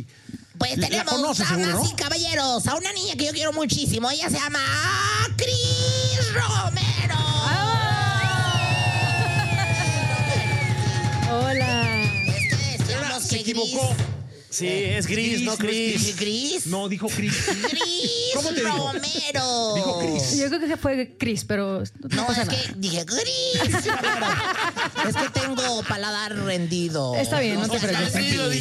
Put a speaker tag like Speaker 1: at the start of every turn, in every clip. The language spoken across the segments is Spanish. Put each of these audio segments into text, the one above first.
Speaker 1: y
Speaker 2: Pues
Speaker 1: la
Speaker 2: tenemos,
Speaker 1: conoces seguro,
Speaker 2: damas
Speaker 1: ¿no?
Speaker 2: y caballeros, a una niña que yo quiero muchísimo. Ella se llama Cris Romero.
Speaker 3: Hola.
Speaker 2: Decíamos
Speaker 1: se
Speaker 2: que
Speaker 1: equivocó.
Speaker 4: Sí, es Gris, no Cris.
Speaker 2: ¿Gris?
Speaker 1: No, dijo Cris.
Speaker 2: Cris
Speaker 1: ¿Cómo te dijo?
Speaker 2: Romero.
Speaker 1: Dijo Cris.
Speaker 3: Yo creo que fue Cris, pero no
Speaker 2: No,
Speaker 3: pasa
Speaker 2: es
Speaker 3: nada.
Speaker 2: que dije Gris Romero. Es que tengo paladar rendido.
Speaker 3: Está bien, no te preocupes.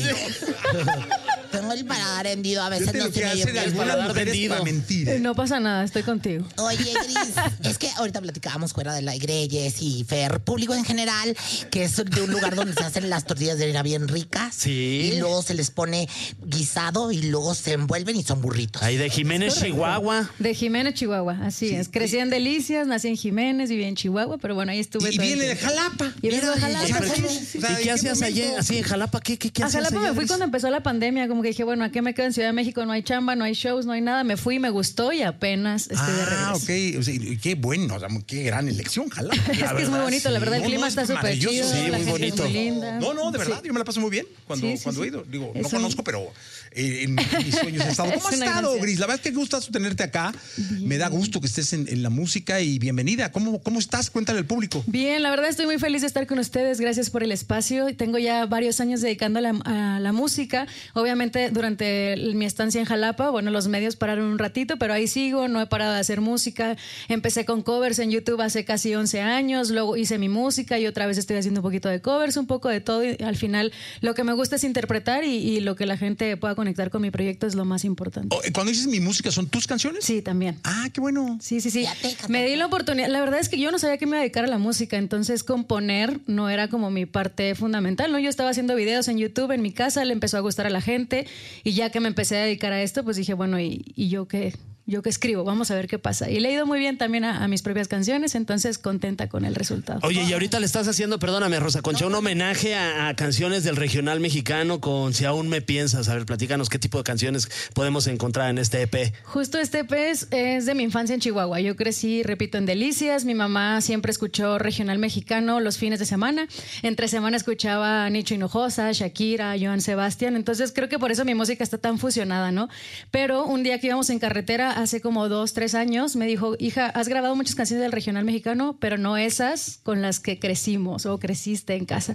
Speaker 2: Tengo el paladar rendido, a veces
Speaker 1: Fíjate
Speaker 2: no
Speaker 1: lo
Speaker 2: se
Speaker 1: que
Speaker 2: me
Speaker 1: hace de
Speaker 2: bien.
Speaker 1: algunas
Speaker 4: paladar
Speaker 1: mujeres
Speaker 4: vendido.
Speaker 1: para mentir.
Speaker 3: No pasa nada, estoy contigo.
Speaker 2: Oye, Gris, es que ahorita platicábamos fuera de la Igreyes y Fer, público en general, que es de un lugar donde se hacen las tortillas de harina bien ricas.
Speaker 4: Sí.
Speaker 2: Y luego se les pone guisado y luego se envuelven y son burritos.
Speaker 4: Ahí de Jiménez, Chihuahua.
Speaker 3: De Jiménez, Chihuahua, así es. Crecí en Delicias, nací en Jiménez, viví en Chihuahua, pero bueno, ahí estuve.
Speaker 1: Y
Speaker 3: todo el
Speaker 1: viene de
Speaker 3: tiempo.
Speaker 1: Jalapa.
Speaker 3: Y vengo de
Speaker 1: Mira,
Speaker 3: Jalapa,
Speaker 1: o sea,
Speaker 3: sí,
Speaker 1: ¿cómo?
Speaker 3: sí, sí.
Speaker 1: O sea,
Speaker 4: ¿Y
Speaker 1: ¿en
Speaker 4: qué
Speaker 1: qué
Speaker 4: hacías
Speaker 1: momento?
Speaker 4: allí, así en Jalapa? ¿Qué
Speaker 3: A
Speaker 4: hacías
Speaker 3: Jalapa
Speaker 4: allá,
Speaker 3: me fui
Speaker 4: Gris?
Speaker 3: cuando empezó la pandemia, como que dije, bueno, ¿a qué me quedo en Ciudad de México? No hay chamba, no hay shows, no hay nada. Me fui, me gustó y apenas estoy de regreso.
Speaker 1: Ok. O sea, y qué bueno, o sea, qué gran elección, Jalapa.
Speaker 3: Es que es muy bonito, la verdad, el clima está súper chido,
Speaker 4: sí,
Speaker 3: la
Speaker 4: muy
Speaker 3: gente
Speaker 4: bonito.
Speaker 3: es muy linda.
Speaker 1: No, de verdad,
Speaker 3: Sí.
Speaker 1: yo me la paso muy bien cuando
Speaker 3: Sí,
Speaker 1: he
Speaker 3: sí.
Speaker 1: ido. Digo,
Speaker 3: Es
Speaker 1: no
Speaker 3: un-
Speaker 1: conozco, pero en mis sueños he estado. ¿Cómo has
Speaker 3: Es una
Speaker 1: estado,
Speaker 3: gracia.
Speaker 1: Gris? La verdad es que gustazo tenerte acá. Me da gusto que estés en la música y bienvenida. ¿Cómo estás? Cuéntale al público.
Speaker 3: Bien, la verdad estoy muy feliz de estar con ustedes. Gracias por el espacio. Tengo ya varios años dedicando a la música. Obviamente durante mi estancia en Jalapa, bueno, los medios pararon un ratito, pero ahí sigo, no he parado de hacer música. Empecé con covers en YouTube hace casi 11 años, luego hice mi música y otra vez estoy haciendo un poquito de covers, un poco de todo. Y al final lo que me gusta es interpretar y lo que la gente pueda conectar con mi proyecto es lo más importante.
Speaker 1: Cuando dices mi música, ¿son tus canciones?
Speaker 3: Sí, también.
Speaker 1: Ah, qué bueno.
Speaker 3: Sí.
Speaker 2: Ya te cantó.
Speaker 3: Me di la oportunidad. La verdad es que yo no sabía que me iba a dedicar a la música, entonces componer no era como mi parte fundamental, ¿no? Yo estaba haciendo videos en YouTube en mi casa, le empezó a gustar a la gente y ya que me empecé a dedicar a esto, pues dije, bueno, ¿y yo qué? Yo que escribo, vamos a ver qué pasa. Y le he ido muy bien también a mis propias canciones, entonces contenta con el resultado.
Speaker 4: Oye, y ahorita le estás haciendo, perdóname, Rosa Concha, un homenaje a canciones del regional mexicano con Si aún me piensas. A ver, platícanos qué tipo de canciones podemos encontrar en este EP.
Speaker 3: Justo este EP es de mi infancia en Chihuahua. Yo crecí, repito, en Delicias. Mi mamá siempre escuchó regional mexicano los fines de semana. Entre semana escuchaba a Nicho Hinojosa, Shakira, Joan Sebastián. Entonces creo que por eso mi música está tan fusionada, ¿no? Pero un día que íbamos en carretera hace como 2, 3 años, me dijo, hija, has grabado muchas canciones del regional mexicano, pero no esas con las que crecimos o creciste en casa.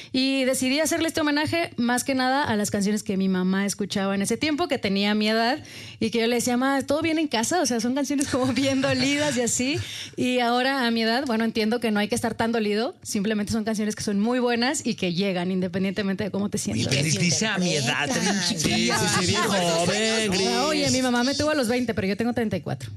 Speaker 3: Y decidí hacerle este homenaje más que nada a las canciones que mi mamá escuchaba en ese tiempo, que tenía mi edad, y que yo le decía, mamá, ¿todo bien en casa? O sea, son canciones como bien dolidas y así. Y ahora a mi edad, bueno, entiendo que no hay que estar tan dolido, simplemente son canciones que son muy buenas y que llegan independientemente de cómo te sientas.
Speaker 2: que se
Speaker 1: Dice a mi edad,
Speaker 2: interpretan.
Speaker 4: Sí, bien joven, Gris.
Speaker 3: Oye, mi mamá me tuvo a los 20, pero yo tengo 34.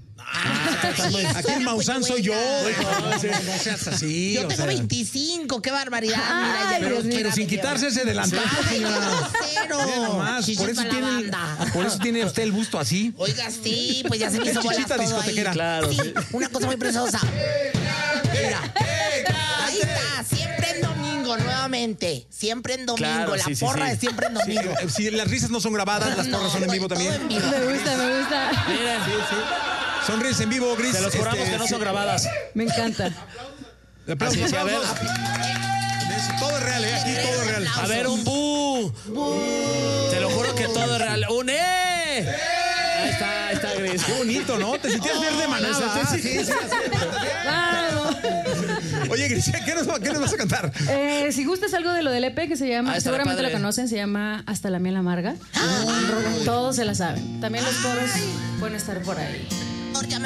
Speaker 1: Aquí en Maussan soy yo. No seas así.
Speaker 2: Yo
Speaker 1: o
Speaker 2: tengo
Speaker 1: sea.
Speaker 2: 25, qué barbaridad. Mira,
Speaker 3: Ay,
Speaker 2: ya
Speaker 3: Dios mío.
Speaker 1: Pero sin quitarse ese delantal, señora.
Speaker 2: Cero.
Speaker 1: Mira nomás,
Speaker 2: Chichis para la banda.
Speaker 1: por eso tiene usted el busto así.
Speaker 2: Oiga, sí, pues ya se me
Speaker 1: Es
Speaker 2: hizo bolas
Speaker 1: chichita
Speaker 2: todo
Speaker 1: discotequera.
Speaker 2: ahí.
Speaker 4: Claro,
Speaker 2: Sí,
Speaker 4: sí.
Speaker 2: una cosa muy preciosa. Mira, ahí está, siempre en domingo, nuevamente. Siempre en domingo,
Speaker 4: Claro,
Speaker 2: la
Speaker 4: sí, sí,
Speaker 2: porra
Speaker 4: sí.
Speaker 2: es siempre en
Speaker 1: Sí,
Speaker 2: domingo.
Speaker 1: si las risas no son grabadas, las porras son en vivo
Speaker 2: todo
Speaker 1: también.
Speaker 2: en vivo.
Speaker 3: Me gusta, me gusta.
Speaker 4: Mira,
Speaker 1: Son risas en vivo, Gris.
Speaker 4: te los juramos que no son grabadas.
Speaker 3: Me encanta.
Speaker 1: Aplausos,
Speaker 4: Así, a ver.
Speaker 1: aplausos. Todo es real, aquí todo es real.
Speaker 4: A ver, un bu. Te lo juro que todo es real. ¡Un Ahí está Gris.
Speaker 1: Qué bonito, ¿no? Te sentías verde manada.
Speaker 4: Sí,
Speaker 1: Sí, sí, sí.
Speaker 3: Vamos.
Speaker 1: Oye, Gris, ¿qué nos vas a cantar?
Speaker 3: Si gustas algo de lo del EP que se llama,
Speaker 4: Ah, está
Speaker 3: seguramente
Speaker 4: padre.
Speaker 3: lo conocen, se llama Hasta la miel amarga. Todos se la saben. También los coros pueden estar por ahí.
Speaker 2: Porque